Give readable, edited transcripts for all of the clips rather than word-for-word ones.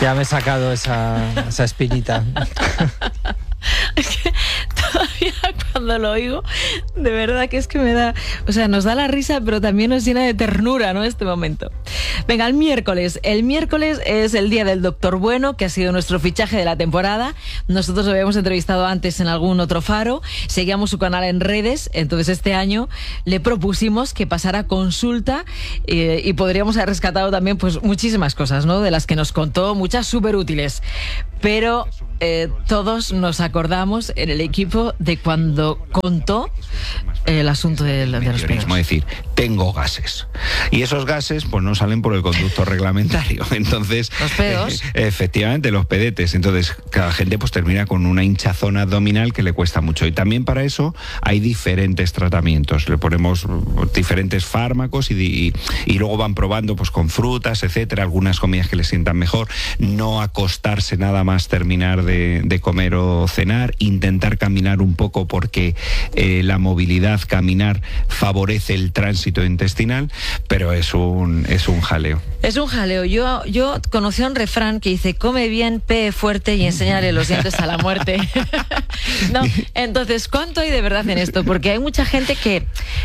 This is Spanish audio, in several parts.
Ya me he sacado esa espinita. Es que todavía cuando lo oigo, de verdad que es que me da... O sea, nos da la risa, pero también nos llena de ternura, ¿no?, este momento. Venga, el miércoles. El miércoles es el día del Doctor Bueno, que ha sido nuestro fichaje de la temporada. Nosotros lo habíamos entrevistado antes en algún otro faro. Seguíamos su canal en redes. Entonces este año le propusimos que pasara consulta y podríamos haber rescatado también pues muchísimas cosas, ¿no?, de las que nos contó, muchas súper útiles. Pero todos nos acordamos en el equipo de cuando contó el asunto de los pedos. Es decir, tengo gases. Y esos gases pues no salen por el conducto reglamentario. Entonces, los pedos. Efectivamente, los pedetes. Entonces, cada gente pues termina con una hinchazón abdominal que le cuesta mucho. Y también para eso hay diferentes tratamientos. Le ponemos diferentes fármacos y luego van probando pues con frutas, etcétera, algunas comidas que le sientan mejor. No acostarse nada más terminar de comer o cenar, intentar caminar un poco porque la movilidad, caminar, favorece el tránsito intestinal, pero es un jaleo. Es un jaleo. Yo conocí un refrán que dice: come bien, pee fuerte y enséñale los dientes a la muerte. No, entonces, ¿cuánto hay de verdad en esto? Porque hay mucha gente que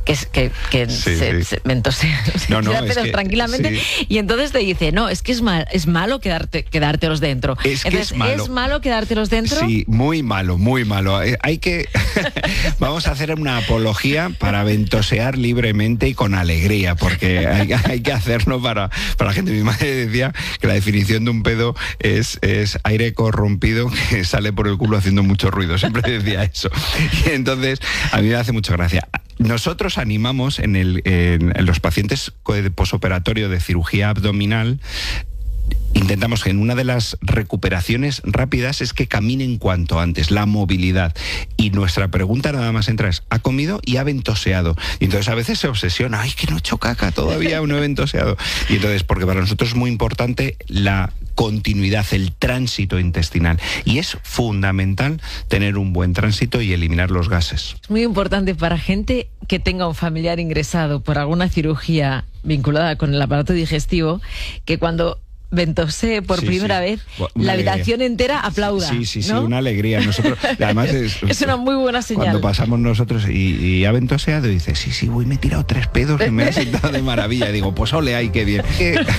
se mentosea, tranquilamente, sí. Y entonces te dice, no, es que es malo quedártelos dentro. ¿Es malo quedártelos dentro? Sí, muy malo, muy malo. Hay que... Vamos a hacer una apología para ventosear libremente y con alegría, porque hay que hacerlo para la gente. Mi madre decía que la definición de un pedo es aire corrompido que sale por el culo haciendo mucho ruido. Siempre decía eso. Y entonces, a mí me hace mucha gracia. Nosotros animamos en los pacientes posoperatorio de cirugía abdominal. Intentamos que en una de las recuperaciones rápidas es que caminen cuanto antes, la movilidad. Y nuestra pregunta nada más entra es: ¿ha comido y ha ventoseado? Y entonces a veces se obsesiona, ¡ay, que no he hecho caca todavía, no he ventoseado! Y entonces, porque para nosotros es muy importante la continuidad, el tránsito intestinal. Y es fundamental tener un buen tránsito y eliminar los gases. Es muy importante para gente que tenga un familiar ingresado por alguna cirugía vinculada con el aparato digestivo, que cuando ventosee por primera vez, la habitación entera aplauda. Sí, ¿no? Una alegría. Nosotros, además es una muy buena señal. Cuando pasamos nosotros y ha ventoseado, y dice, sí, me he tirado 3 pedos y me he sentado de maravilla. Digo, pues ole, ay, qué bien.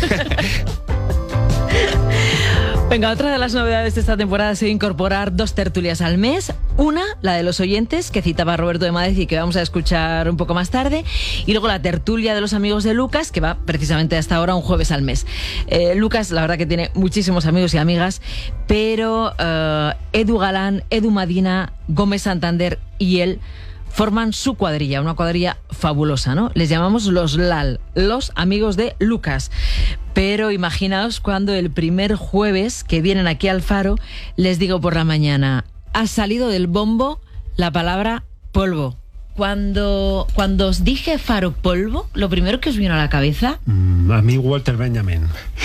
Venga, otra de las novedades de esta temporada ha sido incorporar 2 tertulias al mes. Una, la de los oyentes, que citaba Roberto de Madrid y que vamos a escuchar un poco más tarde. Y luego la tertulia de los amigos de Lucas, que va precisamente hasta ahora un jueves al mes. Lucas, la verdad que tiene muchísimos amigos y amigas, pero Edu Galán, Edu Madina, Gómez Santander y él forman su cuadrilla, una cuadrilla fabulosa, ¿no? Les llamamos los LAL, los amigos de Lucas. Pero imaginaos cuando el primer jueves que vienen aquí al Faro les digo por la mañana: ha salido del bombo la palabra polvo. Cuando os dije Faro polvo, lo primero que os vino a la cabeza... a mí Walter Benjamin.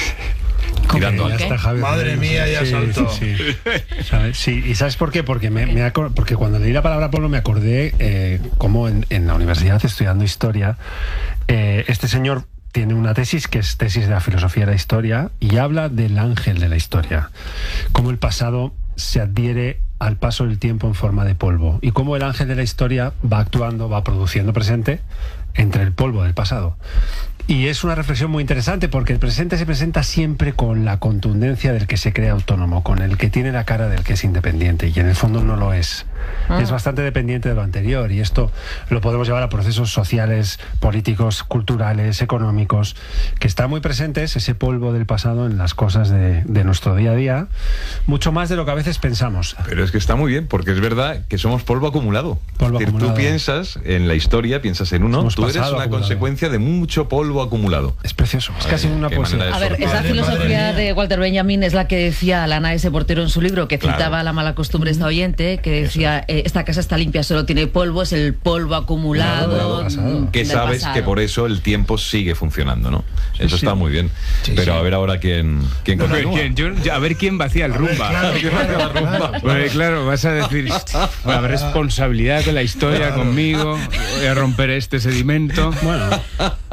Madre mía, ya saltó. Sí. ¿Sabes? Sí, ¿y sabes por qué? Porque porque cuando leí la palabra polvo me acordé cómo en la universidad, estudiando historia, este señor tiene una tesis que es tesis de la filosofía de la historia y habla del ángel de la historia, cómo el pasado se adhiere al paso del tiempo en forma de polvo y cómo el ángel de la historia va actuando, va produciendo presente entre el polvo del pasado. Y es una reflexión muy interesante porque el presente se presenta siempre con la contundencia del que se cree autónomo, con el que tiene la cara del que es independiente, y en el fondo no lo es. Es bastante dependiente de lo anterior, y esto lo podemos llevar a procesos sociales, políticos, culturales, económicos, que están muy presentes, ese polvo del pasado, en las cosas de nuestro día a día, mucho más de lo que a veces pensamos. Pero es que está muy bien, porque es verdad que somos polvo acumulado. Tú piensas en la historia, piensas en uno, tú eres una consecuencia de mucho polvo acumulado. Es precioso, es casi una poesía. A ver, esa filosofía de Walter Benjamin es la que decía Lana S. Portero en su libro, que citaba la mala costumbre de esta oyente, que decía, esta casa está limpia, solo tiene polvo, es el polvo acumulado. Que sabes pasado. Que por eso el tiempo sigue funcionando, ¿no? Eso está muy bien. Pero a ver ahora quién continúa. A ver quién vacía el rumba. Porque claro, vas a decir, va a haber responsabilidad con la historia, conmigo, voy a romper este sedimento. Bueno,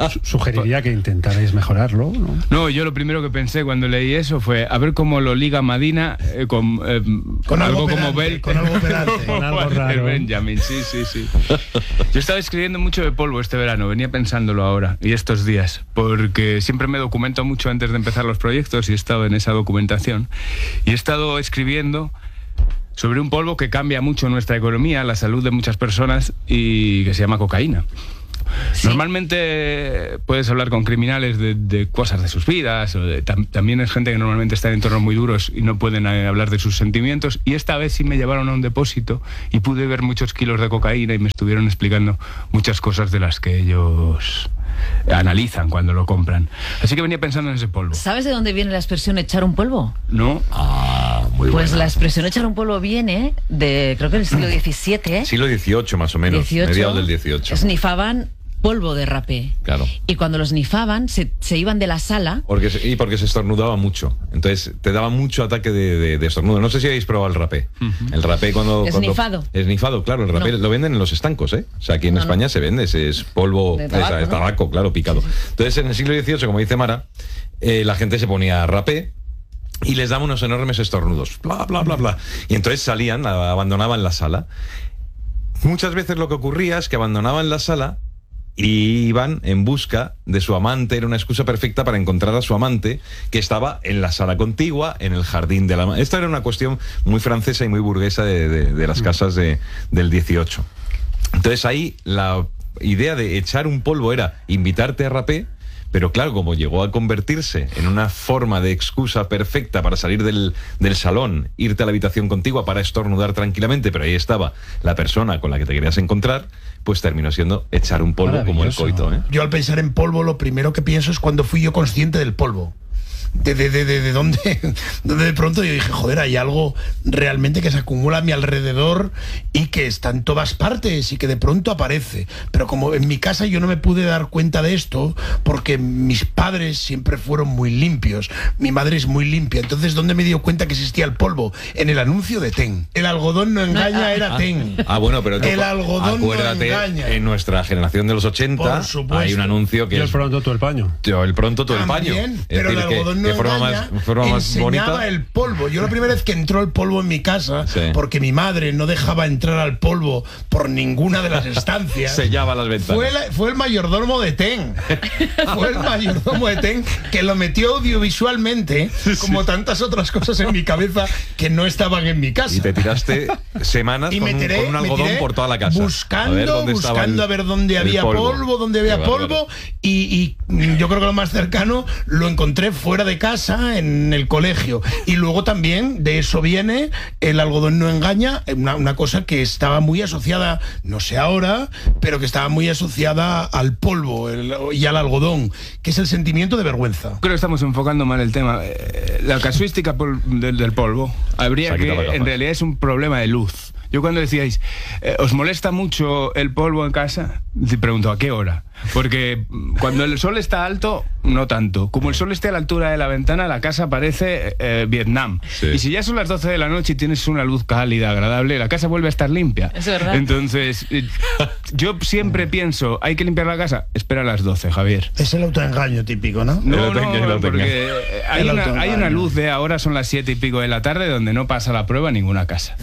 preferiría que intentarais mejorarlo, ¿no? No, yo lo primero que pensé cuando leí eso fue a ver cómo lo liga Madina con algo como Bell. Con algo operante. Con algo raro. Benjamin, sí. Yo estaba escribiendo mucho de polvo este verano, venía pensándolo ahora y estos días, porque siempre me documento mucho antes de empezar los proyectos y he estado en esa documentación. Y he estado escribiendo sobre un polvo que cambia mucho nuestra economía, la salud de muchas personas y que se llama cocaína. ¿Sí? Normalmente puedes hablar con criminales de cosas de sus vidas, también es gente que normalmente está en entornos muy duros y no pueden hablar de sus sentimientos, y esta vez sí me llevaron a un depósito y pude ver muchos kilos de cocaína y me estuvieron explicando muchas cosas de las que ellos analizan cuando lo compran. Así que venía pensando en ese polvo. ¿Sabes de dónde viene la expresión echar un polvo? No. Muy pues buena. La expresión echar un polvo viene de, creo que del siglo XVII, ¿eh? Siglo XVIII más o menos, mediados del XVIII. Snifaban polvo de rapé. Claro. Y cuando los snifaban, se iban de la sala. Porque se estornudaba mucho. Entonces te daba mucho ataque de estornudo. No sé si habéis probado el rapé. El rapé cuando... Esnifado. Esnifado, claro. El rapé lo venden en los estancos, ¿eh? O sea, aquí en España se vende. Es polvo de tabaco, claro, picado. Sí. Entonces en el siglo XVIII, como dice Mara, la gente se ponía rapé y les daba unos enormes estornudos. Bla, bla, bla, bla. Y entonces salían, abandonaban la sala. Muchas veces lo que ocurría es que abandonaban la sala y iban en busca de su amante. Era una excusa perfecta para encontrar a su amante, que estaba en la sala contigua, en el jardín de la... Esta era una cuestión muy francesa y muy burguesa de las casas del 18. Entonces ahí la idea de echar un polvo era invitarte a rapé, pero claro, como llegó a convertirse en una forma de excusa perfecta para salir del salón, irte a la habitación contigua para estornudar tranquilamente, pero ahí estaba la persona con la que te querías encontrar, pues terminó siendo echar un polvo como el coito, ¿eh? Yo al pensar en polvo, lo primero que pienso es cuando fui yo consciente del polvo. De dónde de pronto yo dije, joder, hay algo realmente que se acumula a mi alrededor y que está en todas partes y que de pronto aparece. Pero como en mi casa yo no me pude dar cuenta de esto porque mis padres siempre fueron muy limpios, mi madre es muy limpia. Entonces, ¿dónde me dio cuenta que existía el polvo? En el anuncio de Ten. El algodón no engaña, era Ten. Bueno, pero el algodón acuérdate, no engaña. En nuestra generación de los 80 hay un anuncio que yo el pronto tú el paño. Yo el pronto tú el paño. Pero el algodón no forma más bonita. El polvo. Yo la primera vez que entró el polvo en mi casa, porque mi madre no dejaba entrar al polvo por ninguna de las estancias, sellaba las ventanas. Fue el mayordomo de Ten. Fue el mayordomo de Ten que lo metió audiovisualmente, como tantas otras cosas en mi cabeza que no estaban en mi casa. Y te tiraste semanas con un algodón por toda la casa. Buscando a ver dónde había polvo, dónde había polvo. Y yo creo que lo más cercano lo encontré fuera de casa, en el colegio. Y luego también de eso viene el algodón no engaña, una cosa que estaba muy asociada, no sé ahora, pero que estaba muy asociada al polvo y al algodón, que es el sentimiento de vergüenza. Creo que estamos enfocando mal el tema. La casuística del polvo, habría que, en realidad es un problema de luz. Yo cuando decíais, ¿os molesta mucho el polvo en casa? Te pregunto, ¿a qué hora? Porque cuando el sol está alto, no tanto. Como el sol esté a la altura de la ventana, la casa parece Vietnam. Sí. Y si ya son las 12 de la noche y tienes una luz cálida, agradable, la casa vuelve a estar limpia. Es verdad. Entonces, yo siempre pienso, ¿hay que limpiar la casa? Espera a las 12, Javier. Es el autoengaño típico, ¿no? No, porque hay una luz de ahora son las 7 y pico de la tarde donde no pasa la prueba en ninguna casa.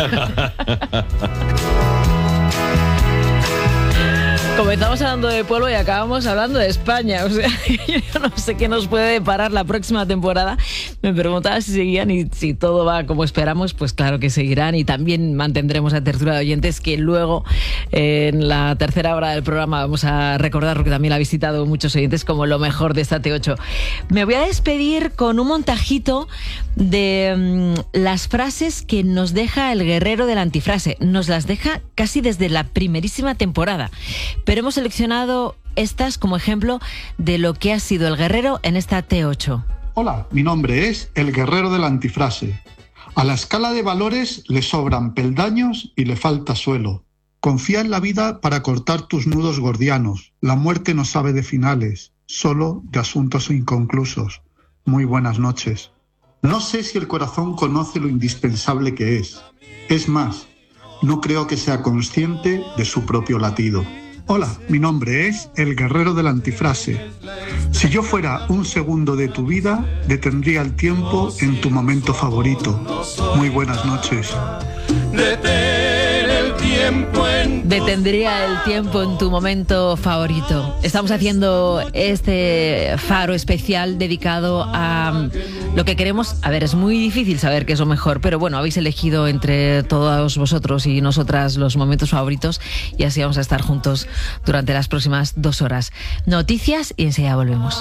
Comenzamos hablando de polvo y acabamos hablando de España. O sea, yo no sé qué nos puede deparar la próxima temporada. Me preguntaba si seguían y si todo va como esperamos, pues claro que seguirán. Y también mantendremos la tertulia de oyentes que luego en la tercera hora del programa vamos a recordar, porque también la ha visitado muchos oyentes, como lo mejor de esta T8. Me voy a despedir con un montajito de las frases que nos deja el guerrero de la antifrase. Nos las deja casi desde la primerísima temporada. Pero hemos seleccionado estas como ejemplo de lo que ha sido el guerrero en esta T8. Hola, mi nombre es el guerrero de la antifrase. A la escala de valores le sobran peldaños y le falta suelo. Confía en la vida para cortar tus nudos gordianos. La muerte no sabe de finales, solo de asuntos inconclusos. Muy buenas noches. No sé si el corazón conoce lo indispensable que es. Es más, no creo que sea consciente de su propio latido. Hola, mi nombre es el guerrero de la antifrase. Si yo fuera un segundo de tu vida, detendría el tiempo en tu momento favorito. Muy buenas noches. Detendría el tiempo en tu momento favorito. Estamos haciendo este faro especial dedicado a lo que queremos. A ver, es muy difícil saber qué es lo mejor, pero bueno, habéis elegido entre todos vosotros y nosotras los momentos favoritos y así vamos a estar juntos durante las próximas 2 horas. Noticias y enseguida volvemos.